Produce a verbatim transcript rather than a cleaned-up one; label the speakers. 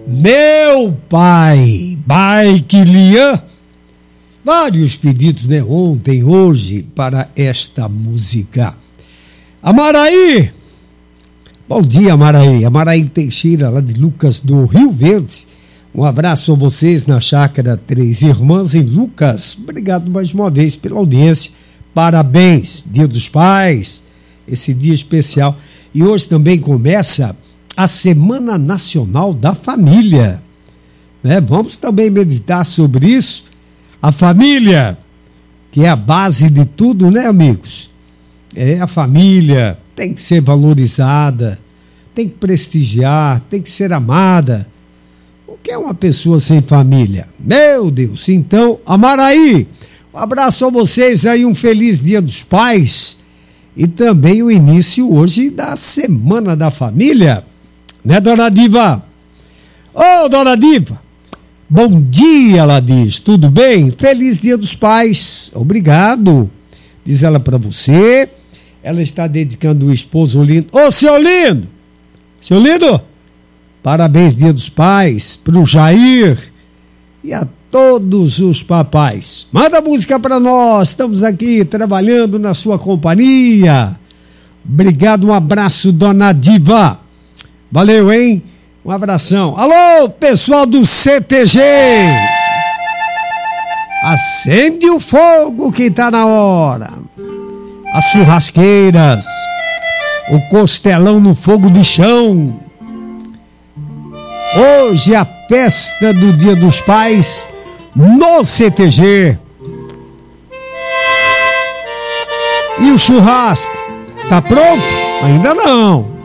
Speaker 1: Meu pai, Bike Lian. Vários pedidos, né? Ontem, hoje, para esta música. Amaraí. Bom dia, Amaraí. Amaraí Teixeira, lá de Lucas do Rio Verde. Um abraço a vocês na Chácara Três Irmãs em Lucas. Obrigado mais uma vez pela audiência. Parabéns, Dia dos Pais, esse dia especial. E hoje também começa a Semana Nacional da Família. Né? Vamos também meditar sobre isso. A família, que é a base de tudo, né, amigos? É, a família tem que ser valorizada, tem que prestigiar, tem que ser amada. O que é uma pessoa sem família? Meu Deus! Então, Amaraí, um abraço a vocês aí, um feliz Dia dos Pais e também o início hoje da Semana da Família, né, Dona Diva? Ô, Dona Diva! Bom dia, ela diz, tudo bem? Feliz Dia dos Pais, obrigado, diz ela para você. Ela está dedicando o esposo lindo. Ô, seu lindo! Seu lindo! Parabéns, Dia dos Pais, pro Jair e a todos os papais. Manda música para nós, estamos aqui trabalhando na sua companhia. Obrigado, um abraço, Dona Diva. Valeu, hein? Um abração. Alô, pessoal do C T G! Acende o fogo que tá na hora. As churrasqueiras, o costelão no fogo de chão. Hoje é a festa do Dia dos Pais no C T G. E o churrasco, tá pronto? Ainda não.